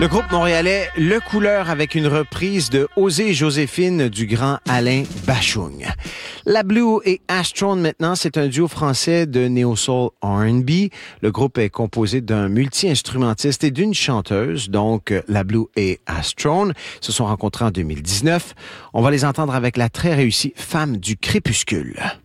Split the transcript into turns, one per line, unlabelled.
Le groupe montréalais Le Couleur avec une reprise de Osée et Joséphine du grand Alain Bachung. La Blue et Astrone maintenant, c'est un duo français de néo-soul R&B. Le groupe est composé d'un multi-instrumentiste et d'une chanteuse, donc La Blue et Astrone se sont rencontrés en 2019. On va les entendre avec la très réussie Femme du crépuscule.